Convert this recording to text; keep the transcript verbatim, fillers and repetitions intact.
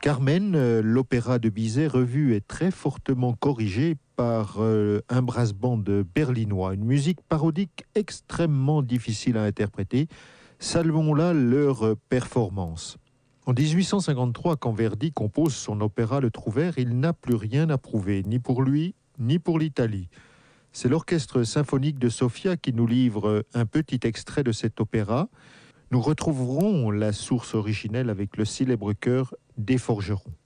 Carmen, euh, l'opéra de Bizet revu et très fortement corrigé par euh, un brass band berlinois, une musique parodique extrêmement difficile à interpréter. Saluons là leur performance. En dix-huit cent cinquante-trois, quand Verdi compose son opéra Le Trouvère, il n'a plus rien à prouver, ni pour lui, ni pour l'Italie. C'est l'orchestre symphonique de Sofia qui nous livre un petit extrait de cet opéra. Nous retrouverons la source originelle avec le célèbre chœur des Forgerons.